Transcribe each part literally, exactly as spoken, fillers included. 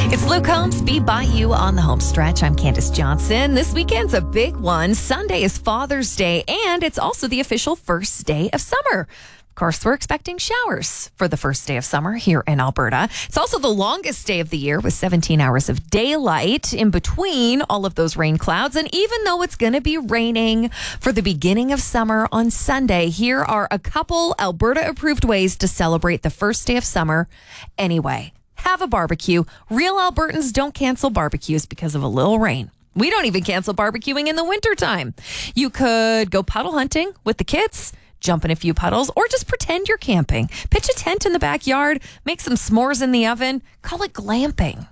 It's Luke Combs, Be By You on the home stretch. I'm Candace Johnson. This weekend's a big one. Sunday is Father's Day, and it's also the official first day of summer. Of course, we're expecting showers for the first day of summer here in Alberta. It's also the longest day of the year with seventeen hours of daylight in between all of those rain clouds. And even though it's going to be raining for the beginning of summer on Sunday, here are a couple Alberta-approved ways to celebrate the first day of summer anyway. Have a barbecue. Real Albertans don't cancel barbecues because of a little rain. We don't even cancel barbecuing in the wintertime. You could go puddle hunting with the kids, jump in a few puddles, or just pretend you're camping. Pitch a tent in the backyard, make some s'mores in the oven, call it glamping.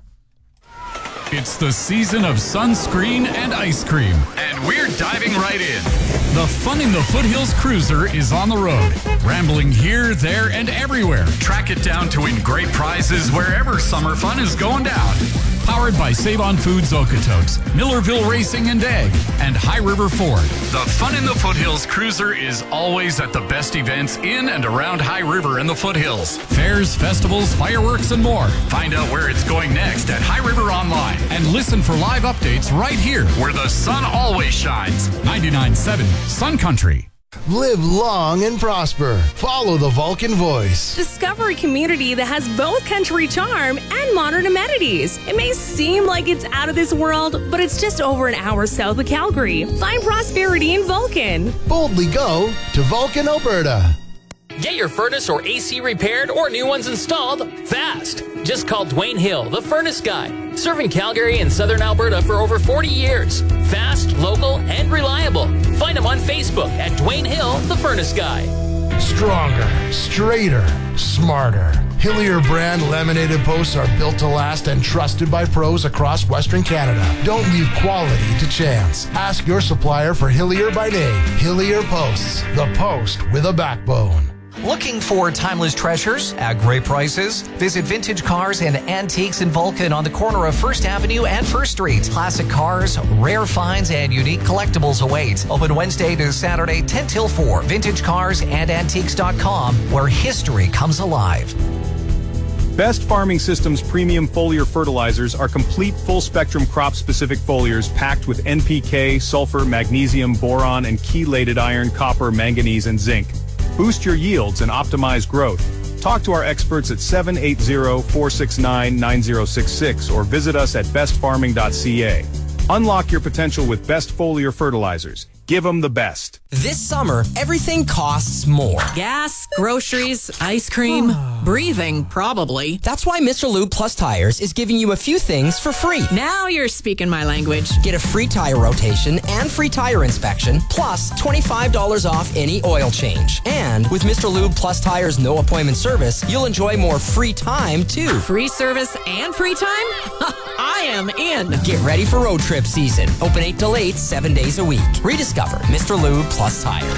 It's the season of sunscreen and ice cream, and we're diving right in. The Fun in the Foothills Cruiser is on the road, rambling here, there, and everywhere. Track it down to win great prizes wherever summer fun is going down. Powered by Save On Foods Okotoks, Millerville Racing and Egg, and High River Ford. The Fun in the Foothills Cruiser is always at the best events in and around High River and the Foothills. Fairs, festivals, fireworks, and more. Find out where it's going next at High River Online. And listen for live updates right here, where the sun always shines. ninety-nine point seven Sun Country. Live long and prosper. Follow the Vulcan Voice. Discover a community that has both country charm and modern amenities. It may seem like it's out of this world, but it's just over an hour south of Calgary. Find prosperity in Vulcan. Boldly go to Vulcan, Alberta. Get your furnace or A C repaired or new ones installed fast. Just call Dwayne Hill, the Furnace Guy. Serving Calgary and Southern Alberta for over forty years. Fast, local, and reliable. Find him on Facebook at Dwayne Hill, the Furnace Guy. Stronger, straighter, smarter. Hillier brand laminated posts are built to last and trusted by pros across Western Canada. Don't leave quality to chance. Ask your supplier for Hillier by name. Hillier Posts, the post with a backbone. Looking for timeless treasures at great prices? Visit Vintage Cars and Antiques in Vulcan on the corner of First Avenue and First Street. Classic cars, rare finds, and unique collectibles await. Open Wednesday to Saturday, ten till four. vintage cars and antiques dot com, where history comes alive. Best Farming Systems premium foliar fertilizers are complete full-spectrum crop-specific foliars packed with N P K, sulfur, magnesium, boron, and chelated iron, copper, manganese, and zinc. Boost your yields and optimize growth. Talk to our experts at seven eight zero, four six nine, nine zero six six or visit us at best farming dot c a. Unlock your potential with Best Foliar Fertilizers. Give them the best. This summer, everything costs more. Gas, groceries, ice cream, breathing, probably. That's why Mister Lube Plus Tires is giving you a few things for free. Now you're speaking my language. Get a free tire rotation and free tire inspection, plus twenty-five dollars off any oil change. And with Mister Lube Plus Tires no appointment service, you'll enjoy more free time, too. Free service and free time? I am in. Get ready for road trip season. Open eight till eight, seven days a week. Rediscover Mister Lube Plus Tires.